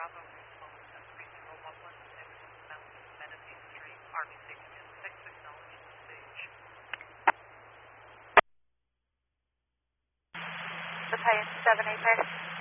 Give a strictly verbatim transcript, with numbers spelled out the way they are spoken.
Bravo, phone at three zero one one six Mount Menifee Street, Army six two six, acknowledge the stage. Battalion seven eight.